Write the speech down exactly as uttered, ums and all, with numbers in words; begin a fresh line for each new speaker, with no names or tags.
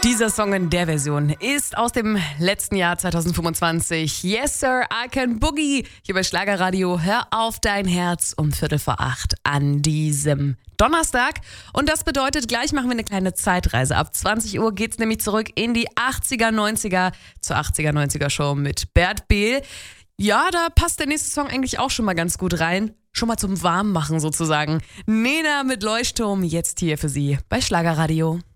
Dieser Song in der Version ist aus dem letzten Jahr zwanzig fünfundzwanzig. Yes, Sir, I Can Boogie. Hier bei Schlagerradio. Hör auf dein Herz um Viertel vor acht an diesem Donnerstag. Und das bedeutet, gleich machen wir eine kleine Zeitreise. Ab zwanzig Uhr geht's nämlich zurück in die achtziger, neunziger zur achtziger, neunziger Show mit Bert Behl. Ja, da passt der nächste Song eigentlich auch schon mal ganz gut rein. Schon mal zum Warmmachen sozusagen. Nena mit Leuchtturm, jetzt hier für Sie bei Schlagerradio.